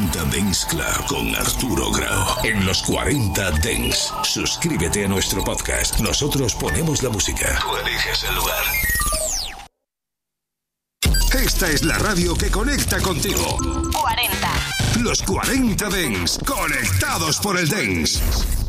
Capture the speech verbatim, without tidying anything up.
cuarenta Dance Club con Arturo Grau. En los cuarenta Dance. Suscríbete a nuestro podcast. Nosotros ponemos la música. Tú eliges el lugar. Esta es la radio que conecta contigo. cuarenta. Los cuarenta Dance. Conectados por el Dance.